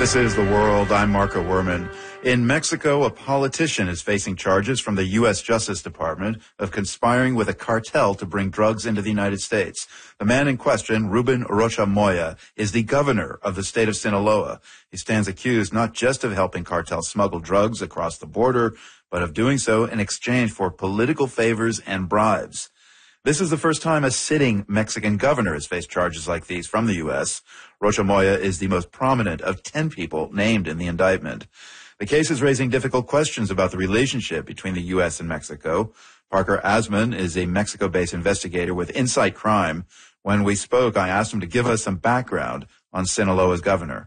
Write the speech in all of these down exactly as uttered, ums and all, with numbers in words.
This is The World. I'm Marco Werman. In Mexico, a politician is facing charges from the U S Justice Department of conspiring with a cartel to bring drugs into the United States. The man in question, Ruben Rocha Moya, is the governor of the state of Sinaloa. He stands accused not just of helping cartels smuggle drugs across the border, but of doing so in exchange for political favors and bribes. This is the first time a sitting Mexican governor has faced charges like these from the U S. Rocha Moya is the most prominent of ten people named in the indictment. The case is raising difficult questions about the relationship between the U S and Mexico. Parker Asman is a Mexico-based investigator with Insight Crime. When we spoke, I asked him to give us some background on Sinaloa's governor.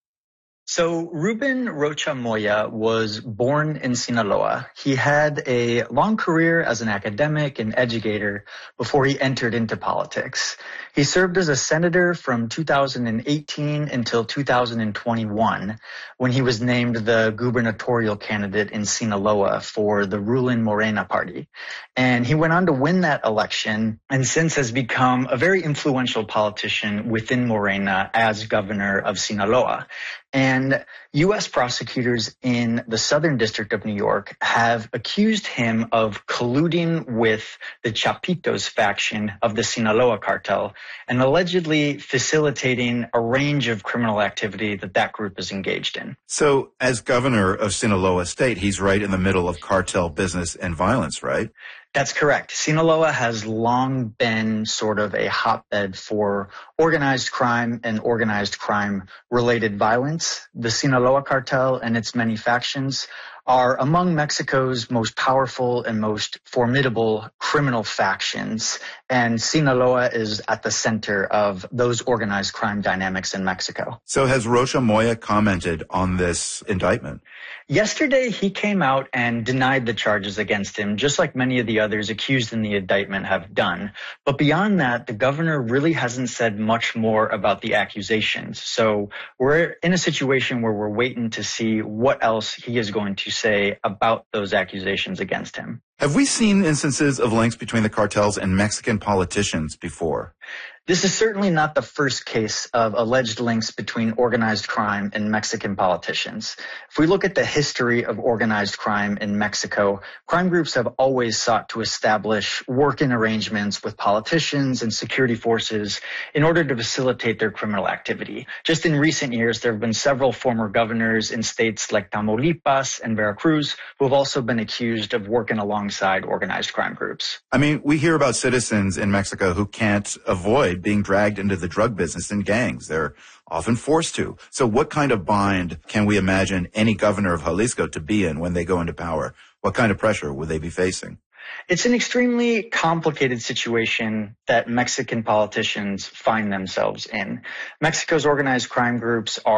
So Ruben Rocha Moya was born in Sinaloa. He had a long career as an academic and educator before he entered into politics. He served as a senator from two thousand eighteen until two thousand twenty-one, when he was named the gubernatorial candidate in Sinaloa for the ruling Morena party. And he went on to win that election and since has become a very influential politician within Morena as governor of Sinaloa. And U S prosecutors in the Southern District of New York have accused him of colluding with the Chapitos faction of the Sinaloa cartel and allegedly facilitating a range of criminal activity that that group is engaged in. So as governor of Sinaloa State, he's right in the middle of cartel business and violence, right? That's correct. Sinaloa has long been sort of a hotbed for organized crime and organized crime-related violence. The Sinaloa cartel and its many factions are among Mexico's most powerful and most formidable criminal factions, and Sinaloa is at the center of those organized crime dynamics in Mexico. So has Rocha Moya commented on this indictment? Yesterday, he came out and denied the charges against him, just like many of the others accused in the indictment have done. But beyond that, the governor really hasn't said much more about the accusations. So we're in a situation where we're waiting to see what else he is going to say about those accusations against him. Have we seen instances of links between the cartels and Mexican politicians before? This is certainly not the first case of alleged links between organized crime and Mexican politicians. If we look at the history of organized crime in Mexico, crime groups have always sought to establish working arrangements with politicians and security forces in order to facilitate their criminal activity. Just in recent years, there have been several former governors in states like Tamaulipas and Veracruz who have also been accused of working alongside organized crime groups. I mean, we hear about citizens in Mexico who can't avoid being dragged into the drug business in gangs. They're often forced to. So what kind of bind can we imagine any governor of Jalisco to be in when they go into power? What kind of pressure would they be facing? It's an extremely complicated situation that Mexican politicians find themselves in. Mexico's organized crime groups are